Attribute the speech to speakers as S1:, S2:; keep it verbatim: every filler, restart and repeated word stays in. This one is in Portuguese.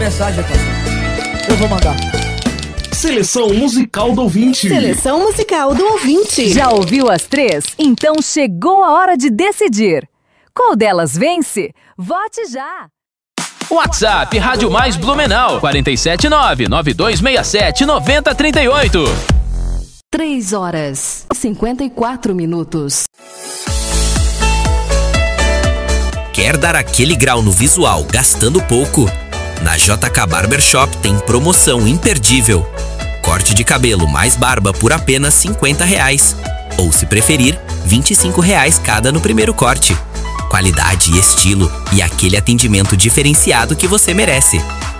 S1: Mensagem, cara. Eu vou mandar.
S2: Seleção musical do ouvinte.
S3: Seleção musical do ouvinte.
S4: Já ouviu as três? Então chegou a hora de decidir. Qual delas vence? Vote já!
S5: WhatsApp Rádio Mais Blumenau quatro sete nove, nove dois seis sete, nove zero três oito.
S3: três horas e cinquenta e quatro minutos.
S6: Quer dar aquele grau no visual gastando pouco? Na J K Barbershop tem promoção imperdível. Corte de cabelo mais barba por apenas cinquenta reais. Ou, se preferir, vinte e cinco reais cada no primeiro corte. Qualidade e estilo e aquele atendimento diferenciado que você merece.